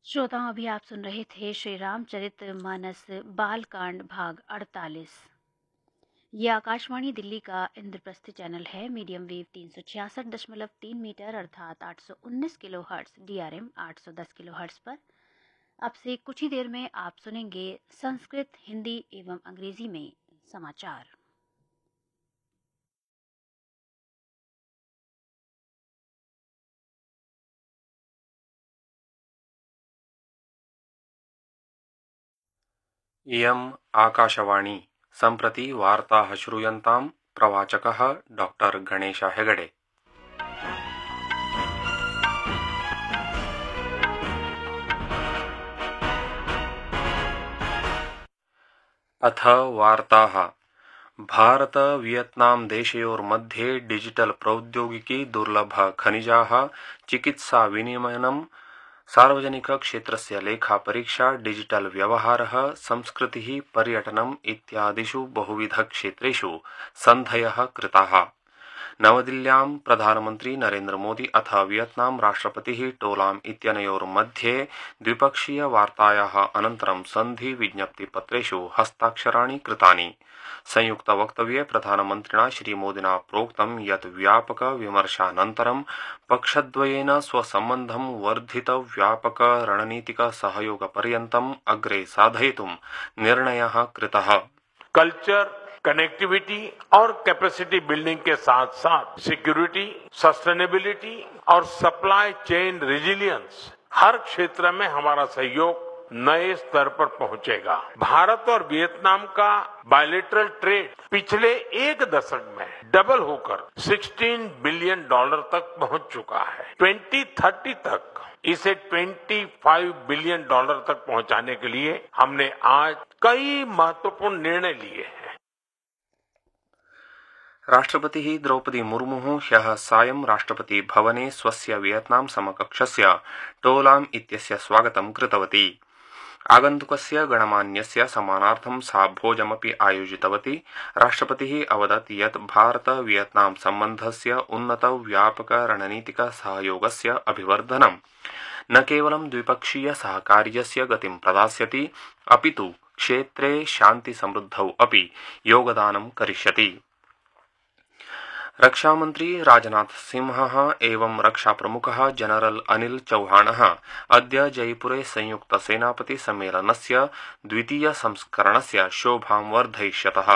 श्रोताओं, अभी आप सुन रहे थे श्री रामचरित मानस बालकांड भाग 48। ये आकाशवाणी दिल्ली का इंद्रप्रस्थ चैनल है। मीडियम वेव 366.3 मीटर अर्थात 819 किलोहर्ट्ज, DRM 810 किलोहर्ट्ज पर। अब से कुछ ही देर में आप सुनेंगे संस्कृत, हिंदी एवं अंग्रेजी में समाचार। इयम् आकाशवाणी। सम्प्रति वार्ताः श्रूयन्ताम्। प्रवाचकः डॉक्टर गणेश हेगडे। अथ वार्ताः। भारत वियतनाम देशयोर्मध्ये डिजिटल प्रौद्योगिकी दुर्लभ खनिजाः, चिकित्सा विनिमयनं, सार्वजनिक क्षेत्रस्य लेखापरीक्षा, डिजिटल व्यवहारः, संस्कृतिः, पर्यटनम् इत्यादिषु बहुविध क्षेत्रेषु सन्धयः कृताः। नवदिल्ल्यां प्रधानमन्त्री नरेन्द्र मोदी अथ वियतनाम राष्ट्रपतिः टोलाम इत्यनयोर्मध्ये द्विपक्षीय वार्तायाः अनन्तरं सन्धि विज्ञप्तिपत्रेषु हस्ताक्षराणि कृतानि। संयुक्त वक्तव्ये प्रधानमन्त्रिणा श्रीमोदिना प्रोक्तं यत् व्यापक विमर्शानन्तरं पक्षद्वयेन स्वसम्बन्धं वर्धित व्यापक रणनीतिक सहयोगपर्यन्तम् अग्रे साधयितुं निर्णयः कृतः। कल्चर, कनेक्टिविटी और कैपेसिटी बिल्डिंग के साथ साथ सिक्योरिटी, सस्टेनेबिलिटी और सप्लाई चेन रेजिलियंस, हर क्षेत्र में हमारा सहयोग नए स्तर पर पहुंचेगा। भारत और वियतनाम का बायलैटरल ट्रेड पिछले एक दशक में डबल होकर $16 बिलियन तक पहुंच चुका है। 2030 तक इसे $25 बिलियन तक पहुंचाने के लिए हमने आज कई महत्वपूर्ण निर्णय लिए हैं। राष्ट्रपतिः द्रौपदी मुर्मुः ह्यः सायं राष्ट्रपति भवने स्वस्य वियतनाम समकक्षस्य टोलाम इत्यस्य स्वागतं कृतवती। आगन्तुकस्य गणमान्यस्य सम्मानार्थं सा भोजमपि आयोजितवती। राष्ट्रपतिः अवदत् यत् भारत वियतनाम सम्बन्धस्य उन्नत व्यापक रणनीतिक सहयोगस्य अभिवर्धनं न केवलं द्विपक्षीय सहकार्यस्य गतिं प्रदास्यति, अपितु क्षेत्रे शान्ति समृद्धौ अपि योगदानं करिष्यति। रक्षामन्त्री राजनाथ सिंहः एवं रक्षाप्रमुखः जनरल अनिल चौहानः अद्य जयपुरे संयुक्त सेनापति सम्मेलनस्य द्वितीय संस्करणस्य शोभां वर्धयिष्यतः।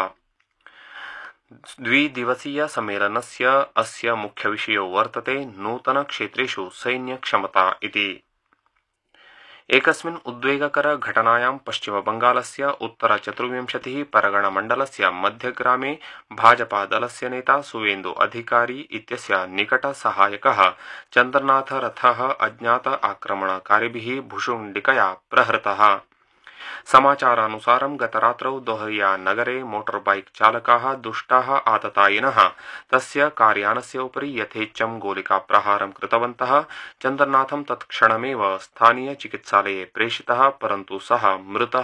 द्विदिवसीय सम्मेलनस्य अस्य मुख्यविषयो वर्तते नूतन क्षेत्रेषु सैन्यक्षमता इति। एकस्मिन् उद्वेगकर घटनायां पश्चिमबंगालस्य उत्तर-24 परगणमण्डलस्य मध्यग्रामे भाजपादलस्य नेता सुवेन्दु अधिकारी इत्यस्य निकटसहायकः चन्द्रनाथ रथः अज्ञात आक्रमणकारिभिः भुशुण्डिकया प्रहृतः। समाचारानुसारं गतरात्रौ दोहरिया नगरे मोटरबाइक चालकाः दुष्टाः आततायिनः तस्य कार्यानस्य उपरि यथेच्छं गोलिकाप्रहारं कृतवन्तः। चन्द्रनाथं तत्क्षणमेव स्थानीय चिकित्सालये प्रेषितः, परन्तु सः मृतः